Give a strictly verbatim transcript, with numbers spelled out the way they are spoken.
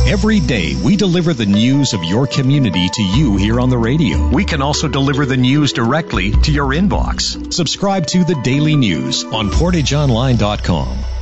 Every day, we deliver the news of your community to you here on the radio. We can also deliver the news directly to your inbox. Subscribe to the Daily News on portage online dot com.